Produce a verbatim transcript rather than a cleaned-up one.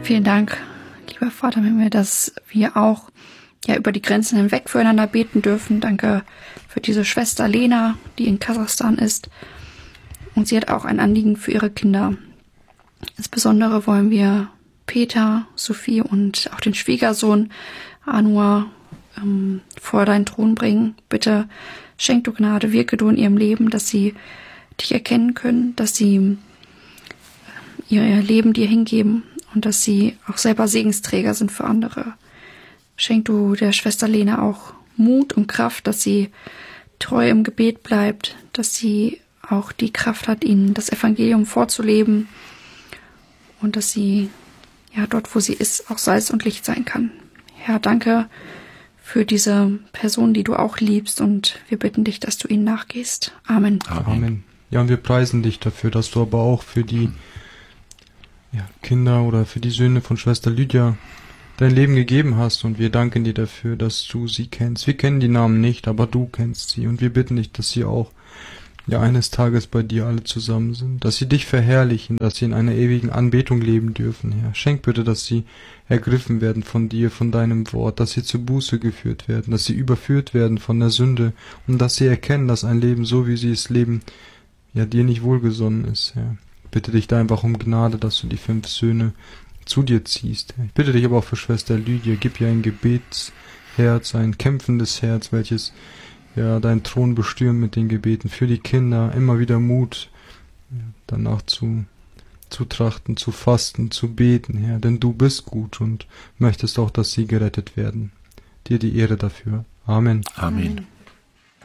Vielen Dank, lieber Vater, wenn wir dass wir auch ja über die Grenzen hinweg füreinander beten dürfen. Danke für diese Schwester Lena, die in Kasachstan ist. Und sie hat auch ein Anliegen für ihre Kinder. Insbesondere wollen wir Peter, Sophie und auch den Schwiegersohn Anwar ähm, vor deinen Thron bringen. Bitte schenk du Gnade, wirke du in ihrem Leben, dass sie dich erkennen können, dass sie ihr Leben dir hingeben und dass sie auch selber Segensträger sind für andere. Schenk du der Schwester Lena auch Mut und Kraft, dass sie treu im Gebet bleibt, dass sie auch die Kraft hat, ihnen das Evangelium vorzuleben und dass sie ja dort, wo sie ist, auch Salz und Licht sein kann. Herr, danke für diese Person, die du auch liebst, und wir bitten dich, dass du ihnen nachgehst. Amen. Amen. Amen. Ja, und wir preisen dich dafür, dass du aber auch für die ja, Kinder oder für die Söhne von Schwester Lydia dein Leben gegeben hast, und wir danken dir dafür, dass du sie kennst. Wir kennen die Namen nicht, aber du kennst sie, und wir bitten dich, dass sie auch ja eines Tages bei dir alle zusammen sind, dass sie dich verherrlichen, dass sie in einer ewigen Anbetung leben dürfen, Herr. Schenk bitte, dass sie ergriffen werden von dir, von deinem Wort, dass sie zur Buße geführt werden, dass sie überführt werden von der Sünde und dass sie erkennen, dass ein Leben, so wie sie es leben, ja dir nicht wohlgesonnen ist, Herr. Ich bitte dich da einfach um Gnade, dass du die fünf Söhne zu dir ziehst. Ich bitte dich aber auch für Schwester Lydia, gib ihr ein Gebetsherz, ein kämpfendes Herz, welches ja deinen Thron bestürmt mit den Gebeten, für die Kinder immer wieder Mut, ja, danach zu, zu trachten, zu fasten, zu beten, Herr, denn du bist gut und möchtest auch, dass sie gerettet werden. Dir die Ehre dafür. Amen. Amen.